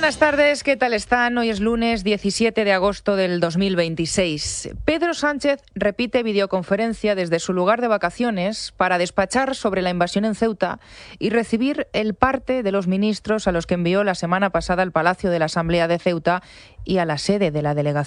buenas tardes, ¿qué tal están? Hoy es lunes 17 de agosto del 2026. Pedro Sánchez repite videoconferencia desde su lugar de vacaciones para despachar sobre la invasión en Ceuta y recibir el parte de los ministros a los que envió la semana pasada al Palacio de la Asamblea de Ceuta y a la sede de la delegación